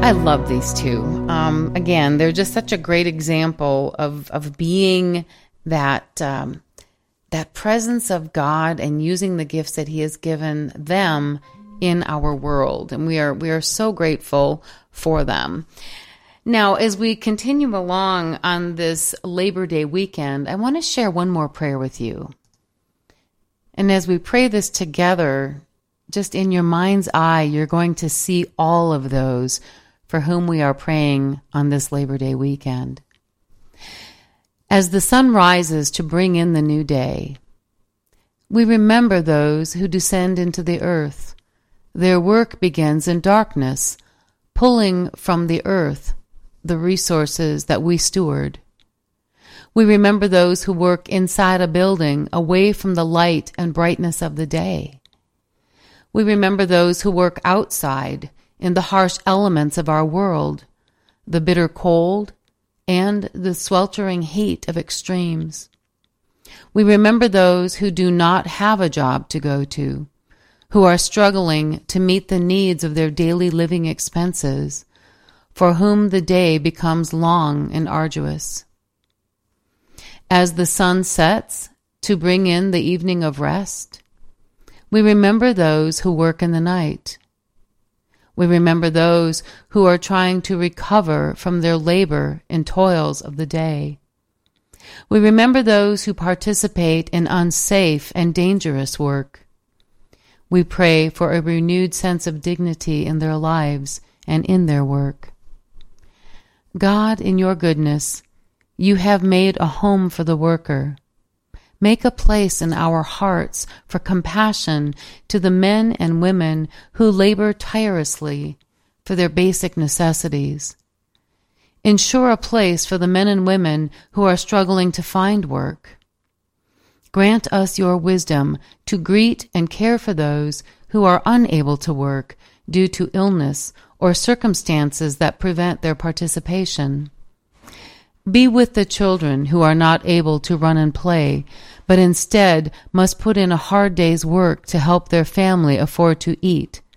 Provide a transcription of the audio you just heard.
I love these two. Again, they're just such a great example of being that that presence of God and using the gifts that He has given them in our world, and we are so grateful for them. Now, as we continue along on this Labor Day weekend, I want to share one more prayer with you. And as we pray this together, just in your mind's eye, you're going to see all of those for whom we are praying on this Labor Day weekend. As the sun rises to bring in the new day, we remember those who descend into the earth. Their work begins in darkness, pulling from the earth the resources that we steward. We remember those who work inside a building, away from the light and brightness of the day. We remember those who work outside, in the harsh elements of our world, the bitter cold and the sweltering heat of extremes. We remember those who do not have a job to go to, who are struggling to meet the needs of their daily living expenses, for whom the day becomes long and arduous. As the sun sets to bring in the evening of rest, we remember those who work in the night. We remember those who are trying to recover from their labor and toils of the day. We remember those who participate in unsafe and dangerous work. We pray for a renewed sense of dignity in their lives and in their work. God, in your goodness, you have made a home for the worker. Make a place in our hearts for compassion to the men and women who labor tirelessly for their basic necessities. Ensure a place for the men and women who are struggling to find work. Grant us your wisdom to greet and care for those who are unable to work due to illness or circumstances that prevent their participation. Be with the children who are not able to run and play, but instead must put in a hard day's work to help their family afford to eat,